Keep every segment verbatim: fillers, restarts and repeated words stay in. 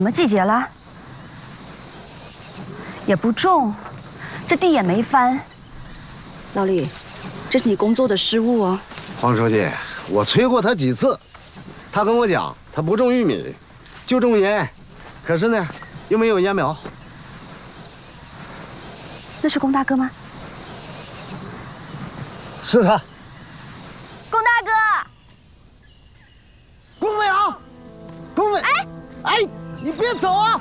什么季节了？也不种，这地也没翻。老李，这是你工作的失误哦。 黄书记，我催过他几次，他跟我讲，他不种玉米，就种烟，可是呢，又没有烟苗。 那是龚大哥吗？ 是他。 龚大哥， 龚飞扬，龚飞，哎哎，你别走啊！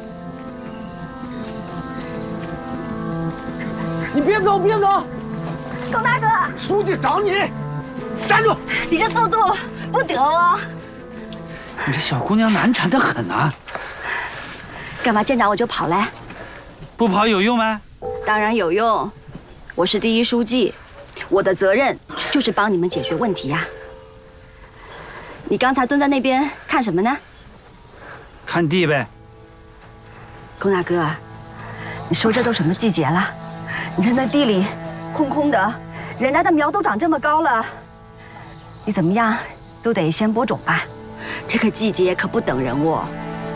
你别走，别走！ 龚大哥， 书记找你，站住！ 你这速度不得哦。 你这小姑娘难缠得很啊！ 干嘛见着我就跑来？ 不跑有用吗？ 当然有用，我是第一书记，我的责任就是帮你们解决问题呀。你刚才蹲在那边看什么呢？ 看地呗。 龚大哥，你说这都什么季节了？你看那地里空空的，人家的苗都长这么高了，你怎么样都得先播种吧。这个季节可不等人哦。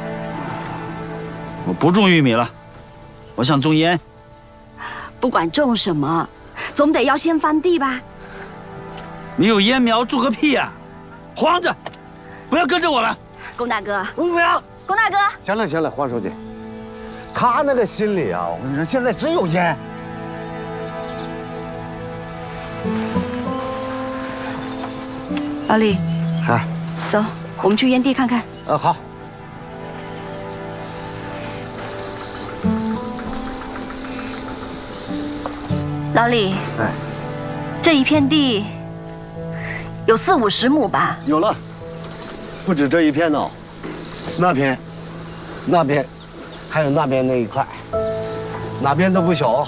我不种玉米了，我想种烟。 不管种什么，总得要先翻地吧。 你有烟苗种个屁呀！慌着，不要跟着我了。 龚大哥， 龚飞扬， 龚大哥， 行了行了，黄书记，他那个心里啊，我跟你说，现在只有烟。 老李， 啊， 走，我们去烟地看看。 呃，好。 老李， 哎， 这一片地有四五十亩吧？ 有了，不止这一片呢，那边、那边，还有那边那一块，哪边都不小。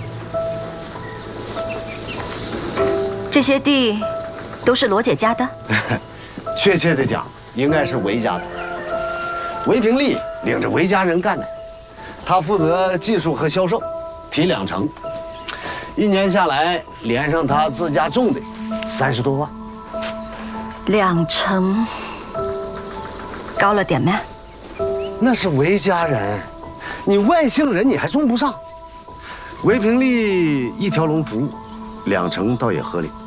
这些地都是罗姐家的？ 确切的讲，应该是韦家的。韦平利领着韦家人干的，他负责技术和销售，提两成。一年下来，连上他自家种的，三十多万。 两成，高了点吗？ 那是韦家人，你外姓人你还种不上。韦平利一条龙服务，两成倒也合理。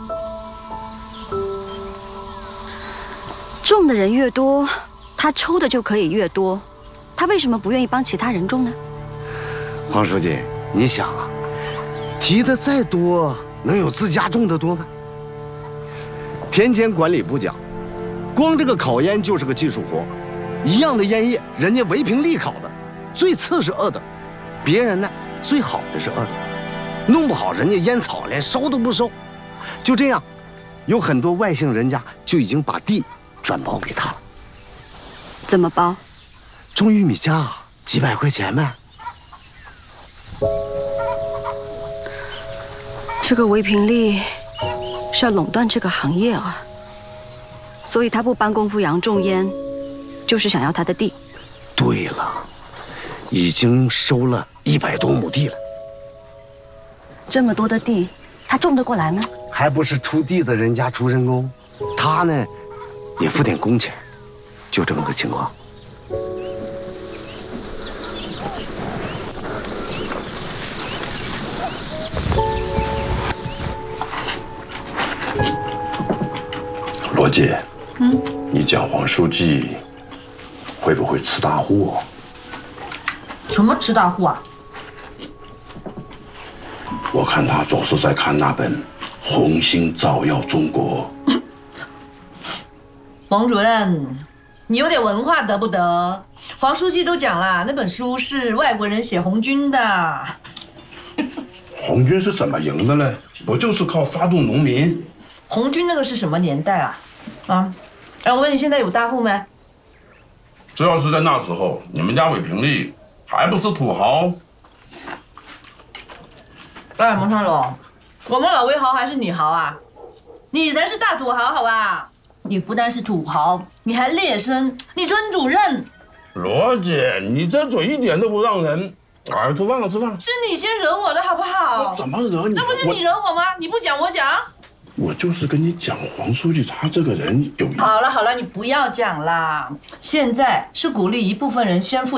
种的人越多，他抽的就可以越多，他为什么不愿意帮其他人种呢？ 黄书记，你想啊，提的再多，能有自家种的多吗？田间管理不讲，光这个烤烟就是个技术活，一样的烟叶，人家韦平利烤的，最次是二等，别人呢最好的是二等，弄不好人家烟草连收都不收，就这样，有很多外姓人家就已经把地转包给他了。 怎么包？ 种玉米价几百块钱呗。 这个韦平利是要垄断这个行业啊，所以他不帮龚富阳种烟，就是想要他的地。 对了，已经收了一百多亩地了。 这么多的地，他种得过来吗？ 还不是出地的人家出人工，他呢也付点工钱，就这么个情况。 罗姐，嗯，你讲黄书记会不会吃大户？ 什么吃大户啊？ 我看他总是在看那本《红星照耀中国》。 王主任，你有点文化得不得？黄书记都讲了，那本书是外国人写红军的。 红军是怎么赢的呢？不就是靠发动农民？ 红军那个是什么年代啊？啊，哎，我问你，现在有大户没？ 这要是在那时候，你们家韦平利还不是土豪？ 哎，蒙长龙，我们老韦豪还是你豪啊？你才是大土豪，好吧？你不但是土豪，你还劣绅，你村主任。 罗姐，你这嘴一点都不让人。哎，吃饭了，吃饭了。 是你先惹我的好不好？ 我怎么惹你？ 那不是你惹我吗？你不讲我讲。 我就是跟你讲，黄书记他这个人有。 好了好了，你不要讲啦。现在是鼓励一部分人先付